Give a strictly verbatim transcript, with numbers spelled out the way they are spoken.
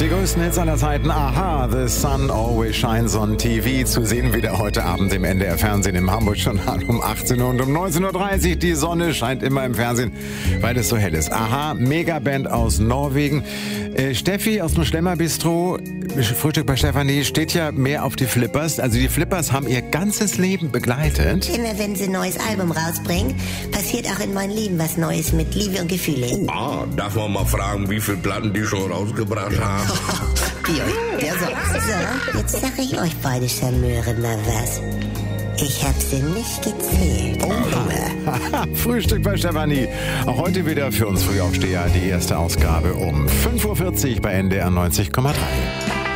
Die größten Hits aller Zeiten, aha, The Sun Always Shines on T V, zu sehen wieder heute Abend im N D R-Fernsehen im Hamburg-Journal um achtzehn Uhr und um neunzehn Uhr dreißig. Die Sonne scheint immer im Fernsehen, weil es so hell ist. Aha, Megaband aus Norwegen. Äh, Steffi aus dem Schlemmer-Bistro, Frühstück bei Stefanie, steht ja mehr auf die Flippers. Also die Flippers haben ihr ganzes Leben begleitet. Immer wenn sie ein neues Album rausbringen, passiert auch in meinem Leben was Neues mit Liebe und Gefühle. Ah, darf man mal fragen, wie viele Platten die schon rausgebracht haben? Ja, so. so, jetzt sag ich euch beide Charmeure mal was. Ich hab sie nicht gezählt. Oh. Frühstück bei Stefanie. Auch heute wieder für uns Frühaufsteher die erste Ausgabe um fünf Uhr vierzig bei N D R neunzig Komma drei.